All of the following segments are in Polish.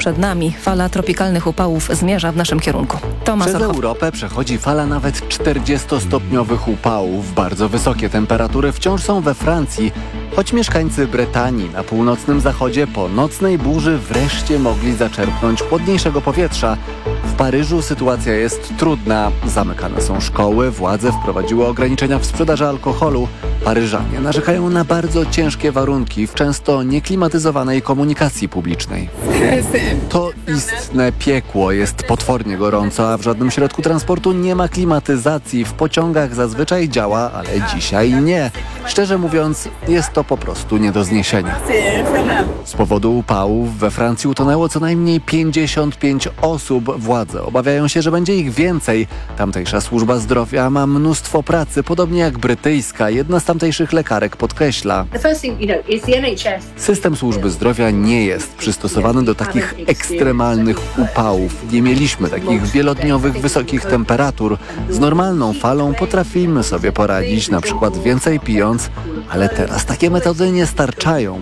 przed nami. Fala tropikalnych upałów zmierza w naszym kierunku. Tomasz Przez Orchowski. Europę przechodzi fala nawet 40-stopniowych upałów. Bardzo wysokie temperatury wciąż są we Francji, choć mieszkańcy Bretanii na północnym zachodzie po nocnej burzy wreszcie mogli zaczerpnąć chłodniejszego powietrza. W Paryżu sytuacja jest trudna. Zamykane są szkoły, władze wprowadziły ograniczenia w sprzedaży alkoholu. Paryżanie narzekają na bardzo ciężkie warunki w często nieklimatyzowanej komunikacji publicznej. To istne piekło, jest potwornie gorąco, a w żadnym środku transportu nie ma klimatyzacji. W pociągach zazwyczaj działa, ale dzisiaj nie. Szczerze mówiąc, jest to po prostu nie do zniesienia. Z powodu upałów we Francji utonęło co najmniej 55 osób. Władze obawiają się, że będzie ich więcej. Tamtejsza służba zdrowia ma mnóstwo pracy, podobnie jak brytyjska. Jedna z tamtejszych lekarek podkreśla: system służby zdrowia nie jest przystosowany do takich ekstremalnych upałów. Nie mieliśmy takich wielodniowych wysokich temperatur. Z normalną falą potrafimy sobie poradzić, na przykład więcej pijąc, ale teraz takie metody nie starczają.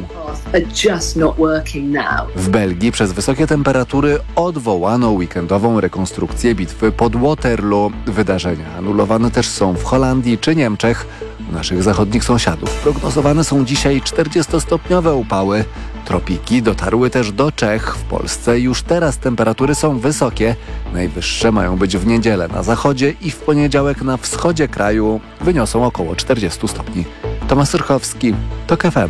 W Belgii przez wysokie temperatury odwołano weekendową rekonstrukcję bitwy pod Waterloo. Wydarzenia anulowane też są w Holandii czy Niemczech. U naszych zachodnich sąsiadów prognozowane są dzisiaj 40-stopniowe upały. Tropiki dotarły też do Czech. W Polsce już teraz temperatury są wysokie. Najwyższe mają być w niedzielę na zachodzie i w poniedziałek na wschodzie kraju wyniosą około 40 stopni. Tomasz Orchowski, TOK FM.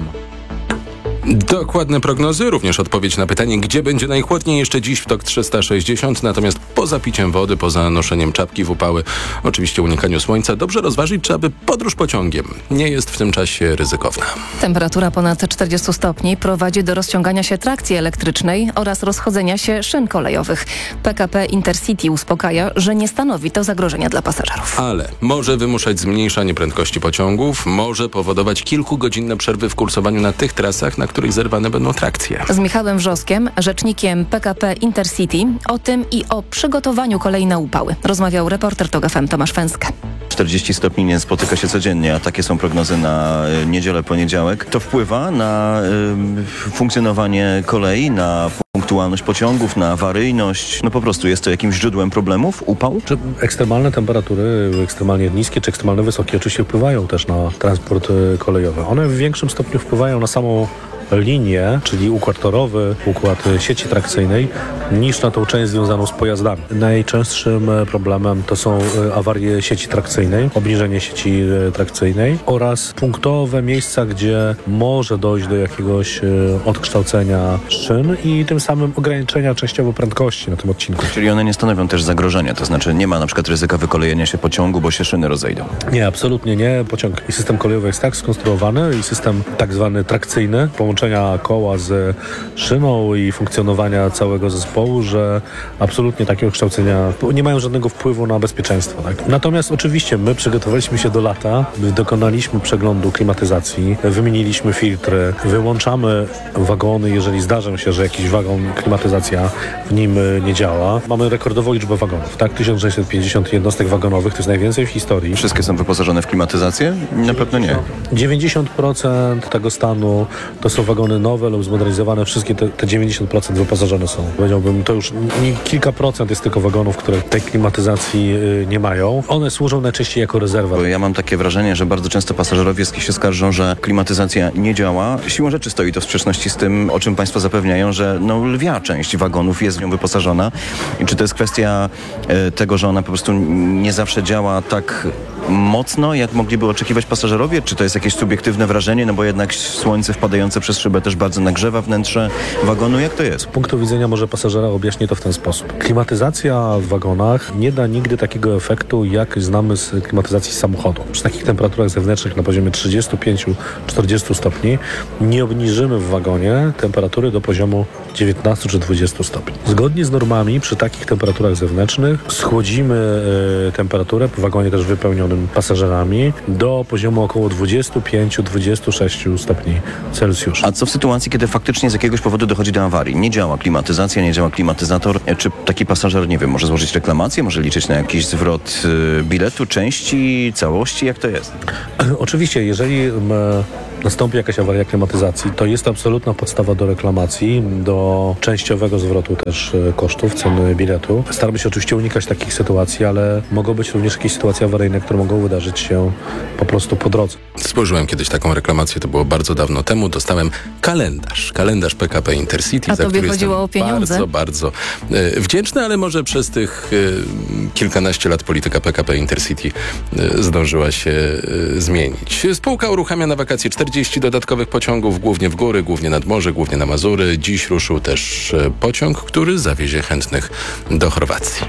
Dokładne prognozy, również odpowiedź na pytanie, gdzie będzie najchłodniej jeszcze dziś w TOK 360, natomiast poza piciem wody, poza noszeniem czapki w upały, oczywiście unikaniu słońca, dobrze rozważyć, czy aby podróż pociągiem nie jest w tym czasie ryzykowna. Temperatura ponad 40 stopni prowadzi do rozciągania się trakcji elektrycznej oraz rozchodzenia się szyn kolejowych. PKP Intercity uspokaja, że nie stanowi to zagrożenia dla pasażerów. Ale może wymuszać zmniejszanie prędkości pociągów, może powodować kilkugodzinne przerwy w kursowaniu na tych trasach, na których zerwane będą trakcje. Z Michałem Wrzoskiem, rzecznikiem PKP Intercity, o tym i o przygotowaniu kolei na upały rozmawiał reporter TOK FM Tomasz Fęskę. 40 stopni nie spotyka się codziennie, a takie są prognozy na niedzielę, poniedziałek. To wpływa na funkcjonowanie kolei, na punktualność pociągów, na awaryjność. No po prostu jest to jakimś źródłem problemów, upał? Czy ekstremalne temperatury, ekstremalnie niskie czy ekstremalnie wysokie oczywiście wpływają też na transport kolejowy. One w większym stopniu wpływają na samą linię, czyli układ torowy, układ sieci trakcyjnej, niż na tą część związaną z pojazdami. Najczęstszym problemem to są awarie sieci trakcyjnej, obniżenie sieci trakcyjnej oraz punktowe miejsca, gdzie może dojść do jakiegoś odkształcenia szyn i tym samym ograniczenia częściowo prędkości na tym odcinku. Czyli one nie stanowią też zagrożenia, to znaczy nie ma na przykład ryzyka wykolejenia się pociągu, bo się szyny rozejdą. Nie, absolutnie nie. Pociąg i system kolejowy jest tak skonstruowany i system tak zwany trakcyjny, połączenia koła z szyną i funkcjonowania całego zespołu, że absolutnie takiego kształcenia nie mają żadnego wpływu na bezpieczeństwo. Tak? Natomiast oczywiście my przygotowaliśmy się do lata, dokonaliśmy przeglądu klimatyzacji, wymieniliśmy filtry, wyłączamy wagony, jeżeli zdarzy się, że jakiś wagon, klimatyzacja w nim nie działa. Mamy rekordową liczbę wagonów, tak? 1650 jednostek wagonowych, to jest najwięcej w historii. Wszystkie są wyposażone w klimatyzację? Na pewno nie. 90% tego stanu to są wagony nowe lub zmodernizowane. Wszystkie te 90% wyposażone są. Powiedziałbym, to już kilka procent jest tylko wagonów, które tej klimatyzacji nie mają. One służą najczęściej jako rezerwa. Ja mam takie wrażenie, że bardzo często pasażerowie się skarżą, że klimatyzacja nie działa. Siłą rzeczy stoi to w sprzeczności z tym, o czym państwo zapewniają, że lwia część wagonów jest w nią wyposażona. I czy to jest kwestia tego, że ona po prostu nie zawsze działa tak mocno, jak mogliby oczekiwać pasażerowie? Czy to jest jakieś subiektywne wrażenie? No bo jednak słońce wpadające przez szybę też bardzo nagrzewa wnętrze wagonu. Jak to jest? Z punktu widzenia może pasażera objaśnię to w ten sposób. Klimatyzacja w wagonach nie da nigdy takiego efektu, jak znamy z klimatyzacji samochodu. Przy takich temperaturach zewnętrznych na poziomie 35-40 stopni nie obniżymy w wagonie temperatury do poziomu 19 czy 20 stopni. Zgodnie z normami przy takich temperaturach zewnętrznych schłodzimy temperaturę w wagonie też wypełnionym pasażerami do poziomu około 25-26 stopni Celsjusza. A co w sytuacji, kiedy faktycznie z jakiegoś powodu dochodzi do awarii? Nie działa klimatyzacja, nie działa klimatyzator. Czy taki pasażer, nie wiem, może złożyć reklamację, może liczyć na jakiś zwrot biletu, części, całości? Jak to jest? Oczywiście, jeżeli nastąpi jakaś awaria klimatyzacji, to jest absolutna podstawa do reklamacji, do częściowego zwrotu też kosztów, ceny biletu. Staramy się oczywiście unikać takich sytuacji, ale mogą być również jakieś sytuacje awaryjne, które mogą wydarzyć się po prostu po drodze. Spożyłem kiedyś taką reklamację, to było bardzo dawno temu. Dostałem kalendarz PKP Intercity, A za tobie który chodziło jestem o pieniądze? bardzo, bardzo wdzięczny, ale może przez tych kilkanaście lat polityka PKP Intercity zdążyła się zmienić. Spółka uruchamia na wakacje 40 dodatkowych pociągów, głównie w góry, głównie nad morze, głównie na Mazury. Dziś ruszył też pociąg, który zawiezie chętnych do Chorwacji.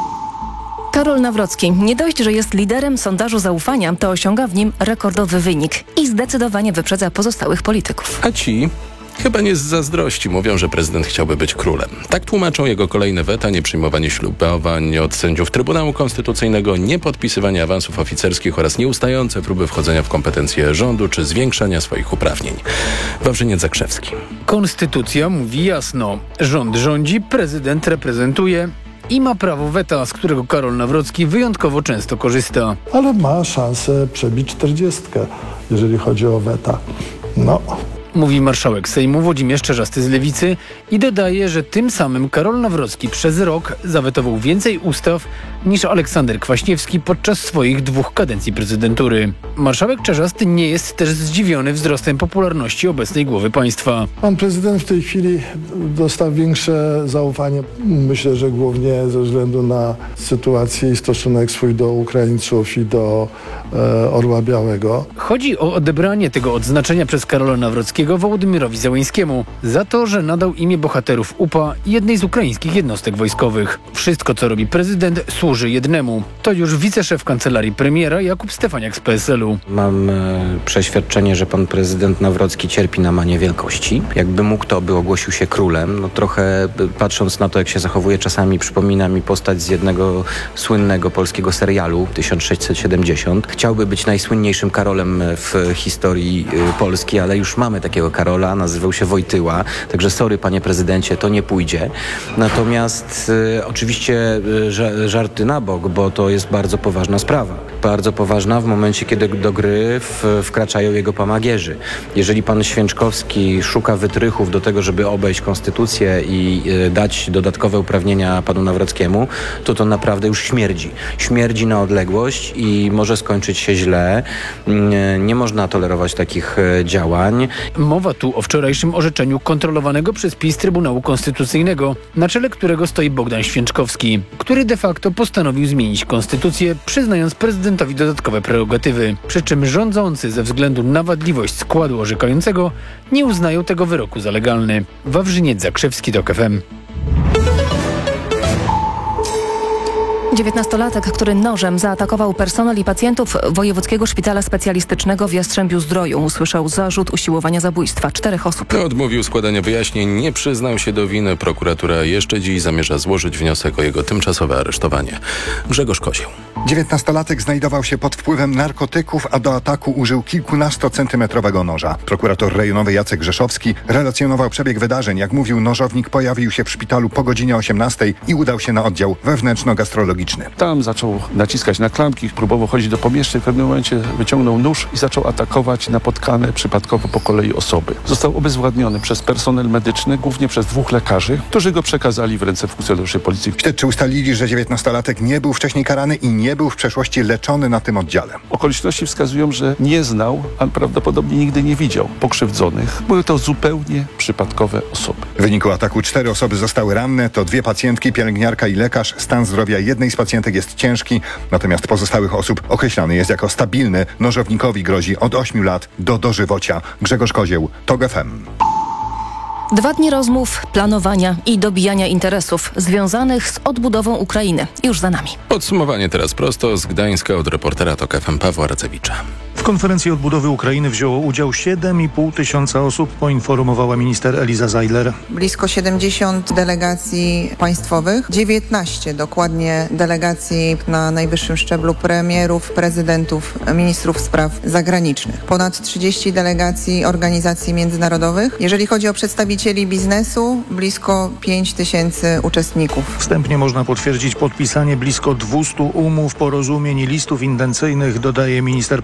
Karol Nawrocki nie dość, że jest liderem sondażu zaufania, to osiąga w nim rekordowy wynik i zdecydowanie wyprzedza pozostałych polityków. A ci chyba nie z zazdrości mówią, że prezydent chciałby być królem. Tak tłumaczą jego kolejne weta, nieprzyjmowanie ślubowań od sędziów Trybunału Konstytucyjnego, niepodpisywanie awansów oficerskich oraz nieustające próby wchodzenia w kompetencje rządu czy zwiększania swoich uprawnień. Wawrzyniec Zakrzewski. Konstytucja mówi jasno. Rząd rządzi, prezydent reprezentuje i ma prawo weta, z którego Karol Nawrocki wyjątkowo często korzysta. Ale ma szansę przebić 40, jeżeli chodzi o weta. Mówi marszałek Sejmu Włodzimierz Czarzasty z Lewicy i dodaje, że tym samym Karol Nawrocki przez rok zawetował więcej ustaw niż Aleksander Kwaśniewski podczas swoich 2 kadencji prezydentury. Marszałek Czarzasty nie jest też zdziwiony wzrostem popularności obecnej głowy państwa. Pan prezydent w tej chwili dostał większe zaufanie. Myślę, że głównie ze względu na sytuację i stosunek swój do Ukraińców i do Orła Białego. Chodzi o odebranie tego odznaczenia przez Karola Nawrockiego Wołodymirowi Zełenskiemu za to, że nadał imię bohaterów UPA jednej z ukraińskich jednostek wojskowych. Wszystko, co robi prezydent, służy jednemu. To już wiceszef kancelarii premiera Jakub Stefaniak z PSL-u. Mam przeświadczenie, że pan prezydent Nawrocki cierpi na manię wielkości. Jakby mógł, to by ogłosił się królem. Trochę patrząc na to, jak się zachowuje, czasami przypomina mi postać z jednego słynnego polskiego serialu 1670. Chciałby być najsłynniejszym Karolem w historii Polski, ale już mamy takiego Karola, nazywał się Wojtyła. Także sorry, panie prezydencie, to nie pójdzie. Natomiast oczywiście żarty na bok, bo to jest bardzo poważna sprawa. Bardzo poważna w momencie, kiedy do gry wkraczają jego pomagierzy. Jeżeli pan Święczkowski szuka wytrychów do tego, żeby obejść konstytucję i dać dodatkowe uprawnienia panu Nawrockiemu, to naprawdę już śmierdzi. Śmierdzi na odległość i może skończyć się źle. Nie można tolerować takich działań. Mowa tu o wczorajszym orzeczeniu kontrolowanego przez PiS Trybunału Konstytucyjnego, na czele którego stoi Bogdan Święczkowski, który de facto postanowił zmienić konstytucję, przyznając prezydentowi dodatkowe prerogatywy. Przy czym rządzący ze względu na wadliwość składu orzekającego nie uznają tego wyroku za legalny. Wawrzyniec Zakrzewski, TOK FM. 19-latek, który nożem zaatakował personel i pacjentów Wojewódzkiego Szpitala Specjalistycznego w Jastrzębiu-Zdroju, usłyszał zarzut usiłowania zabójstwa 4 osób. Odmówił składania wyjaśnień, nie przyznał się do winy. Prokuratura jeszcze dziś zamierza złożyć wniosek o jego tymczasowe aresztowanie. Grzegorz Kozieł. 19-latek znajdował się pod wpływem narkotyków, a do ataku użył kilkunastocentymetrowego noża. Prokurator rejonowy Jacek Grzeszowski relacjonował przebieg wydarzeń. Jak mówił, nożownik pojawił się w szpitalu po godzinie 18 i udał się na oddział wewnętrzno-gastrologiczny. Tam zaczął naciskać na klamki, próbował chodzić do pomieszczeń. W pewnym momencie wyciągnął nóż i zaczął atakować napotkane przypadkowo po kolei osoby. Został obezwładniony przez personel medyczny, głównie przez 2 lekarzy, którzy go przekazali w ręce funkcjonariuszy policji. Śledczy ustalili, że 19-latek nie był wcześniej karany i nie był w przeszłości leczony na tym oddziale. Okoliczności wskazują, że nie znał, a prawdopodobnie nigdy nie widział pokrzywdzonych. Były to zupełnie przypadkowe osoby. W wyniku ataku 4 osoby zostały ranne, to 2 pacjentki, pielęgniarka i lekarz. Stan zdrowia jednej z pacjentek jest ciężki, natomiast pozostałych osób określany jest jako stabilny. Nożownikowi grozi od 8 lat do dożywocia. Grzegorz Kozieł, TOK FM. 2 dni rozmów, planowania i dobijania interesów związanych z odbudową Ukrainy. Już za nami. Podsumowanie teraz prosto z Gdańska od reportera TOK FM Pawła Racewicza. W konferencji odbudowy Ukrainy wzięło udział 7,5 tysiąca osób, poinformowała minister Eliza Zajler. Blisko 70 delegacji państwowych, 19 dokładnie delegacji na najwyższym szczeblu premierów, prezydentów, ministrów spraw zagranicznych. Ponad 30 delegacji organizacji międzynarodowych. Jeżeli chodzi o przedstawicieli biznesu, blisko 5 tysięcy uczestników. Wstępnie można potwierdzić podpisanie blisko 200 umów, porozumień i listów intencyjnych, dodaje minister Paweł Kowal.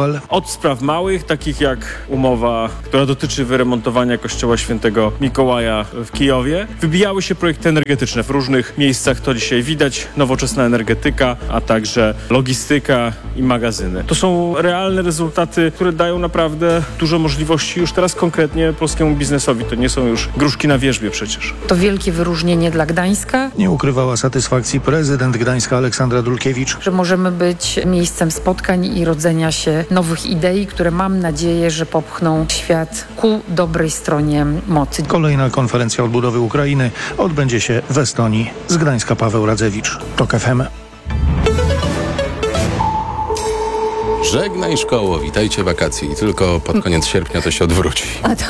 Kowal. Od spraw małych, takich jak umowa, która dotyczy wyremontowania kościoła świętego Mikołaja w Kijowie, wybijały się projekty energetyczne. W różnych miejscach to dzisiaj widać. Nowoczesna energetyka, a także logistyka i magazyny. To są realne rezultaty, które dają naprawdę dużo możliwości już teraz konkretnie polskiemu biznesowi. To nie są już gruszki na wierzbie przecież. To wielkie wyróżnienie dla Gdańska. Nie ukrywała satysfakcji prezydent Gdańska Aleksandra Dulkiewicz. Że możemy być miejscem spotkań i rodzenia się nowych idei, które mam nadzieję, że popchną świat ku dobrej stronie mocy. Kolejna konferencja odbudowy Ukrainy odbędzie się w Estonii. Z Gdańska Paweł Radzewicz, TOK FM. Żegnaj szkoło, witajcie wakacje i tylko pod koniec sierpnia to się odwróci.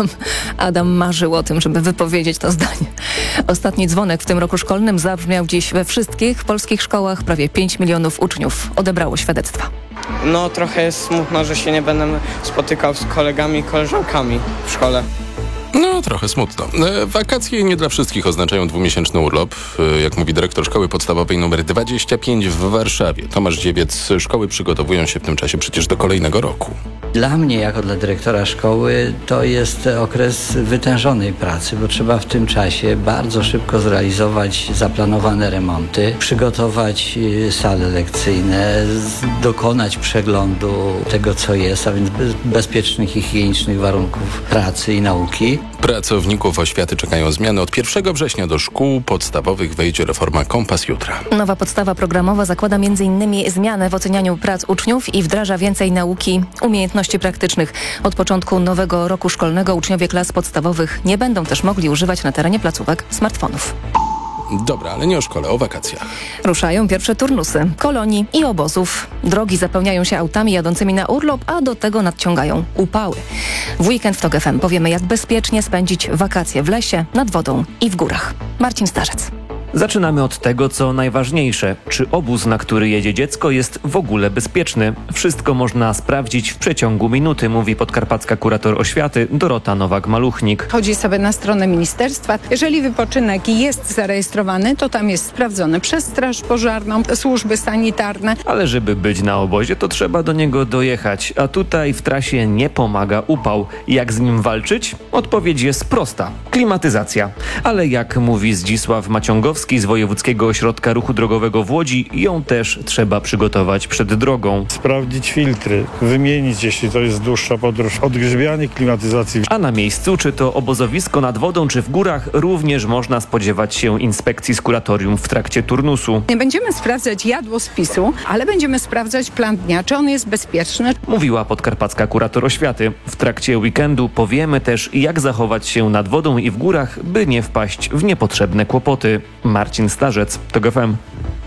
Adam marzył o tym, żeby wypowiedzieć to zdanie. Ostatni dzwonek w tym roku szkolnym zabrzmiał dziś we wszystkich polskich szkołach. Prawie 5 milionów uczniów odebrało świadectwa. No trochę jest smutno, że się nie będę spotykał z kolegami i koleżankami w szkole. No, trochę smutno. Wakacje nie dla wszystkich oznaczają 2-miesięczny urlop. Jak mówi dyrektor szkoły podstawowej nr 25 w Warszawie, Tomasz Dziewiec, szkoły przygotowują się w tym czasie przecież do kolejnego roku. Dla mnie, jako dla dyrektora szkoły, to jest okres wytężonej pracy, bo trzeba w tym czasie bardzo szybko zrealizować zaplanowane remonty, przygotować sale lekcyjne, dokonać przeglądu tego, co jest, a więc bezpiecznych i higienicznych warunków pracy i nauki. Pracowników oświaty czekają zmiany. Od 1 września do szkół podstawowych wejdzie reforma Kompas Jutra. Nowa podstawa programowa zakłada m.in. zmianę w ocenianiu prac uczniów i wdraża więcej nauki, umiejętności praktycznych. Od początku nowego roku szkolnego uczniowie klas podstawowych nie będą też mogli używać na terenie placówek smartfonów. Dobra, ale nie o szkole, o wakacjach. Ruszają pierwsze turnusy kolonii i obozów. Drogi zapełniają się autami jadącymi na urlop, a do tego nadciągają upały. W weekend w TOK FM powiemy, jak bezpiecznie spędzić wakacje w lesie, nad wodą i w górach. Marcin Starzec. Zaczynamy od tego, co najważniejsze. Czy obóz, na który jedzie dziecko, jest w ogóle bezpieczny? Wszystko można sprawdzić w przeciągu minuty, mówi podkarpacka kurator oświaty Dorota Nowak-Maluchnik. Chodzi sobie na stronę ministerstwa. Jeżeli wypoczynek jest zarejestrowany, to tam jest sprawdzony przez Straż Pożarną, służby sanitarne. Ale żeby być na obozie, to trzeba do niego dojechać. A tutaj w trasie nie pomaga upał. Jak z nim walczyć? Odpowiedź jest prosta. Klimatyzacja. Ale jak mówi Zdzisław Maciągowski z Wojewódzkiego Ośrodka Ruchu Drogowego w Łodzi, ją też trzeba przygotować przed drogą. Sprawdzić filtry, wymienić, jeśli to jest dłuższa podróż, odgrzebianie, klimatyzacji. A na miejscu, czy to obozowisko nad wodą, czy w górach, również można spodziewać się inspekcji z kuratorium w trakcie turnusu. Nie będziemy sprawdzać jadłospisu, ale będziemy sprawdzać plan dnia, czy on jest bezpieczny. Mówiła podkarpacka kurator oświaty. W trakcie weekendu powiemy też, jak zachować się nad wodą i w górach, by nie wpaść w niepotrzebne kłopoty. Marcin Starzec, TOK FM.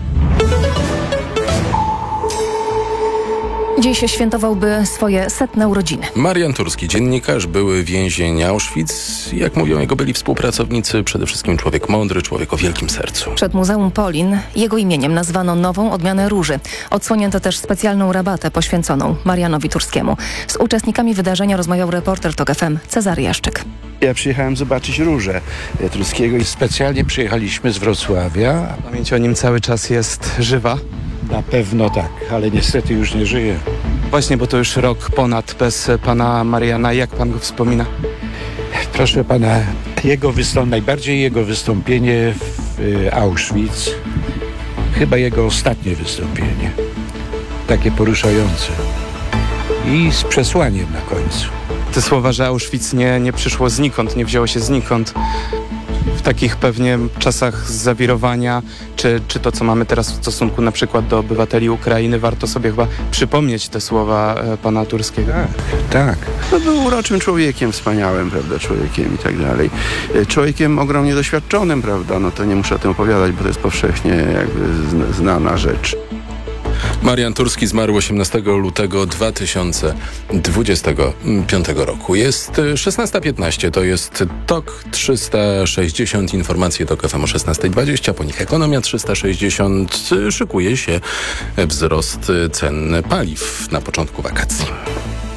Dziś świętowałby swoje 100. urodziny. Marian Turski, dziennikarz, były więzień Auschwitz. Jak mówią jego byli współpracownicy, przede wszystkim człowiek mądry, człowiek o wielkim sercu. Przed Muzeum Polin jego imieniem nazwano nową odmianę róży. Odsłonięto też specjalną rabatę poświęconą Marianowi Turskiemu. Z uczestnikami wydarzenia rozmawiał reporter TOK FM Cezary Jaszczyk. Ja przyjechałem zobaczyć różę Turskiego i specjalnie przyjechaliśmy z Wrocławia. Pamięć o nim cały czas jest żywa? Na pewno tak, ale niestety już nie żyje. Właśnie, bo to już rok ponad bez pana Mariana. Jak pan go wspomina? Proszę pana, najbardziej jego wystąpienie w Auschwitz, chyba jego ostatnie wystąpienie, takie poruszające i z przesłaniem na końcu. Te słowa, że Auschwitz nie przyszło znikąd, nie wzięło się znikąd. W takich pewnie czasach zawirowania, czy to, co mamy teraz w stosunku na przykład do obywateli Ukrainy, warto sobie chyba przypomnieć te słowa pana Turskiego. Tak. No, był uroczym człowiekiem, wspaniałym, prawda, człowiekiem i tak dalej. Człowiekiem ogromnie doświadczonym, prawda, no to nie muszę o tym opowiadać, bo to jest powszechnie jakby znana rzecz. Marian Turski zmarł 18 lutego 2025 roku. Jest 16:15, to jest TOK 360, informacje TOK FM o 16:20, po nich Ekonomia 360. Szykuje się wzrost cen paliw na początku wakacji.